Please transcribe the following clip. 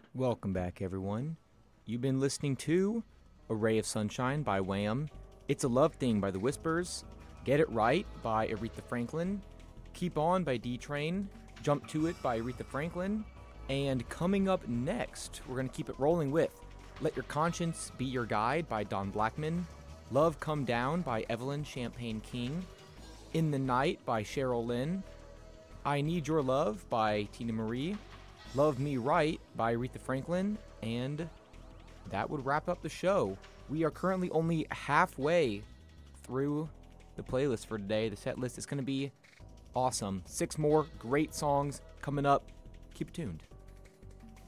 Welcome back, everyone. You've been listening to A Ray of Sunshine by Wham, It's a Love Thing by The Whispers, Get It Right by Aretha Franklin, Keep On by D-Train, Jump to It by Aretha Franklin, and coming up next, we're going to keep it rolling with Let Your Conscience Be Your Guide by Don Blackman, Love Come Down by Evelyn Champagne King, In the Night by Cheryl Lynn, I Need Your Love by Tina Marie, Love Me Right by Aretha Franklin, and that would wrap up the show. We are currently only halfway through the playlist for today. The set list is going to be awesome. 6 more great songs coming up. Keep it tuned.